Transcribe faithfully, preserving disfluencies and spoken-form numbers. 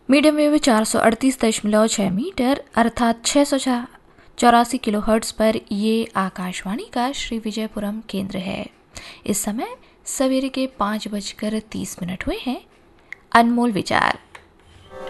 Medium wave चार सौ अड़तीस दशमलव छः मीटर अर्थात छः सौ चौरासी किलो हर्ट्स पर ये आकाशवाणी का श्री विजयपुरम केंद्र है। इस समय सवेरे के पाँच बजकर तीस मिनट हुए हैं। अनमोल विचार।